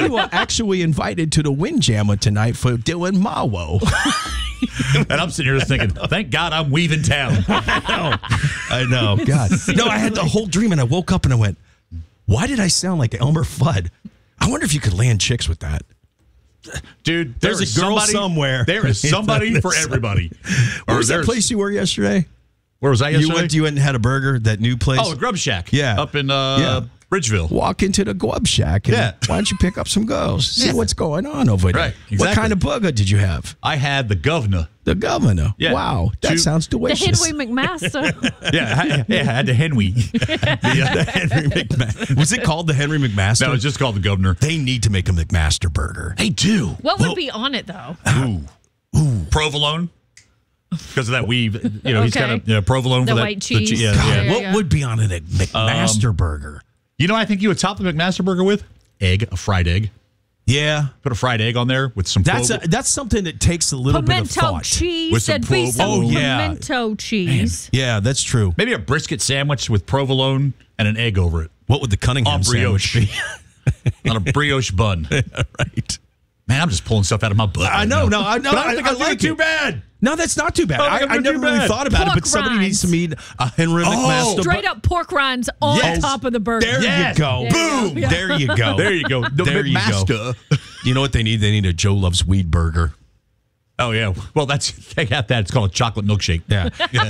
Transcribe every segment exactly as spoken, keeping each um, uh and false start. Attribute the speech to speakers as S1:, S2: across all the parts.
S1: you are actually invited to the Windjammer tonight for Dylan Marwo.
S2: And I'm sitting here just thinking, thank God I'm weaving town.
S1: I know. I know. God. No, I had the whole dream, and I woke up and I went, why did I sound like Elmer Fudd? I wonder if you could land chicks with that.
S2: Dude,
S1: there's
S2: there
S1: a girl
S2: somebody,
S1: somewhere.
S2: There is somebody for everybody.
S1: Where was that place you were yesterday?
S2: Where was I yesterday?
S1: You went, you went and had a burger, that new place?
S2: Oh, a Grub Shack.
S1: Yeah.
S2: Up in uh,
S1: yeah.
S2: Bridgeville.
S1: Walk into the Grub Shack and
S2: yeah.
S1: why don't you pick up some girls? See
S2: yeah.
S1: what's going on over there.
S2: Right. Exactly.
S1: What kind of burger did you have?
S2: I had the governor.
S1: The governor.
S2: Yeah.
S1: Wow. That
S2: Two,
S1: sounds delicious.
S3: The Henry McMaster.
S2: yeah, I, yeah, I had the Henry. the, uh,
S1: the Henry McMaster. Was it called the Henry McMaster?
S2: No, it was just called the governor.
S1: They need to make a McMaster burger.
S2: They do.
S3: What
S2: well,
S3: would be on it, though?
S2: Ooh. Ooh. Provolone. Because of that weave. You know, okay. he's kind of you know, provolone
S3: the
S2: for that.
S3: white cheese.
S2: The, yeah,
S1: God,
S2: yeah.
S1: what
S3: yeah.
S1: would be on a McMaster
S2: um,
S1: burger?
S2: You know what I think you would top the McMaster burger with? Egg, a fried egg.
S1: Yeah.
S2: Put a fried egg on there with some
S1: That's a,
S2: provolone.
S1: that's something that takes a little
S3: pimento
S1: bit of thought.
S3: cheese.
S2: With some
S3: That'd be some
S2: provolone.
S1: Oh, yeah.
S3: pimento cheese.
S1: Man. Yeah, that's true.
S2: Maybe a brisket sandwich with provolone and an egg over it.
S1: What would the Cunningham
S2: on
S1: sandwich
S2: brioche.
S1: be?
S2: On a brioche bun.
S1: Right.
S2: Man, I'm just pulling stuff out of my butt.
S1: I
S2: right
S1: know,
S2: now.
S1: no, I know.
S2: But I don't
S1: I,
S2: think
S1: I
S2: I'm
S1: like
S2: doing
S1: it.
S2: too bad.
S1: No, that's not too bad.
S2: I
S1: I,
S2: don't think
S1: I
S2: I'm
S1: never
S2: too
S1: really
S2: bad.
S1: thought about
S3: Pork
S1: it, but somebody
S3: rinds.
S1: needs to meet a Henry
S2: Oh,
S1: McMaster.
S3: Straight up pork rinds on
S1: Yes.
S3: top of the burger.
S1: There
S2: Yes.
S1: you go.
S3: There you
S1: Boom.
S3: go. Yeah.
S1: There you go.
S2: There you go. The
S1: There you go.
S2: McMaster.
S1: You know what they need? They need a Joe Loves Weed burger.
S2: Oh, yeah. Well, that's they got that. It's called a chocolate milkshake.
S1: Yeah.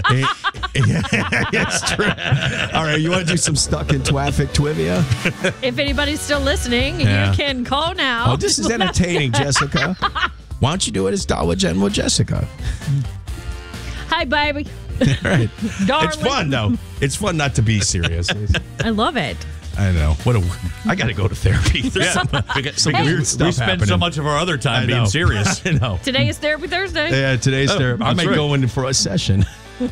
S1: yeah. That's true. All right. You want to do some stuck in traffic trivia?
S3: If anybody's still listening,
S1: Yeah.
S3: you can call now.
S1: Oh, this is entertaining, Jessica. Why don't you do it as Dollar General Jessica?
S3: Hi, baby.
S1: Right.
S3: Darling.
S1: It's fun, though. It's fun not to be serious.
S3: I love it.
S1: I know. What a. I got to go to therapy. There's
S2: Yeah.
S1: some, some
S2: Because
S1: weird
S2: we
S1: stuff
S2: spend
S1: happening.
S2: so much of our other time
S1: I
S2: being
S1: know.
S2: serious.
S1: I know.
S3: Today is Therapy Thursday.
S1: Yeah, today's
S2: Oh,
S1: therapy. I
S2: that's
S1: might
S2: right.
S1: go in for a session.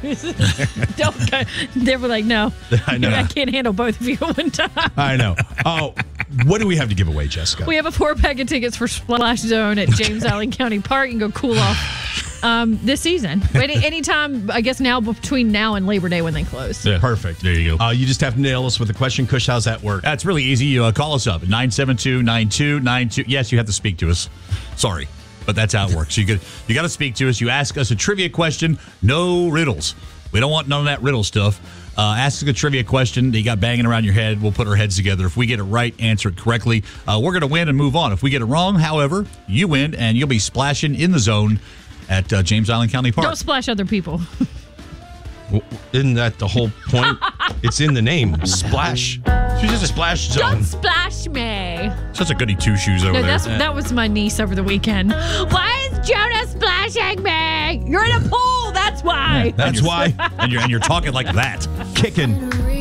S3: Don't go. They were like, no.
S1: I know.
S3: I can't handle both of you at one time.
S1: I know. Oh, what do we have to give away, Jessica?
S3: We have a four pack of tickets for Splash Zone at James Allen County Park. You can go cool off um, this season. Any anytime, I guess now between now and Labor Day when they close.
S2: Yeah.
S1: Perfect.
S2: There you go.
S1: Uh, you just have to nail us with a question. Kush, how's that work?
S2: That's really easy. You uh, call us up at nine seven two, nine two nine two. Yes, you have to speak to us. Sorry, but that's how it works. You could, you got to speak to us. You ask us a trivia question. No riddles. We don't want none of that riddle stuff. Uh, ask us a trivia question that you got banging around your head. We'll put our heads together. If we get it right, answer it correctly, uh, we're going to win and move on. If we get it wrong, however, you win, and you'll be splashing in the zone at uh, James Island County Park.
S3: Don't splash other people.
S1: Isn't that the whole point? It's in the name. Splash. She's just a splash zone.
S3: Don't splash me.
S2: Such a goody two shoes over
S3: No,
S2: there.
S3: that's that was my niece over the weekend. Why is Jonah splashing me? You're in a pool. That's why.
S1: That's why.
S2: and you're and you're talking like that.
S1: Kicking.